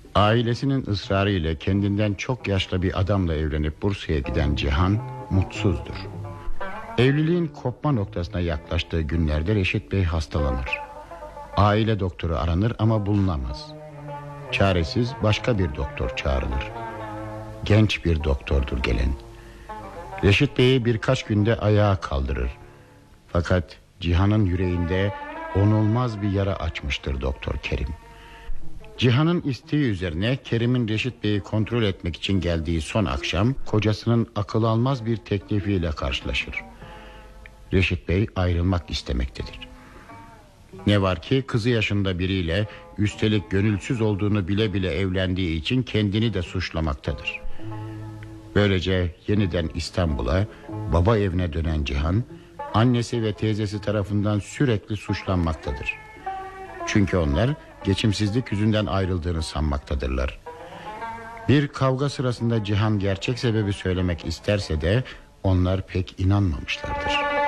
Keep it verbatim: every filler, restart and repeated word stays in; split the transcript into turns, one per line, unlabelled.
Ailesinin ısrarı ile kendinden çok yaşlı bir adamla evlenip Bursa'ya giden Cihan mutsuzdur. Evliliğin kopma noktasına yaklaştığı günlerde Reşit Bey hastalanır. Aile doktoru aranır ama bulunamaz. Çaresiz başka bir doktor çağrılır. Genç bir doktordur gelen. Reşit Bey'i birkaç günde ayağa kaldırır. Fakat Cihan'ın yüreğinde onulmaz bir yara açmıştır Doktor Kerim. Cihan'ın isteği üzerine Kerim'in Reşit Bey'i kontrol etmek için geldiği son akşam kocasının akıl almaz bir teklifiyle karşılaşır. Reşit Bey ayrılmak istemektedir. Ne var ki kızı yaşında biriyle, üstelik gönülsüz olduğunu bile bile evlendiği için kendini de suçlamaktadır. Böylece yeniden İstanbul'a, baba evine dönen Cihan, annesi ve teyzesi tarafından sürekli suçlanmaktadır. Çünkü onlar geçimsizlik yüzünden ayrıldığını sanmaktadırlar. Bir kavga sırasında Cihan gerçek sebebi söylemek isterse de onlar pek inanmamışlardır.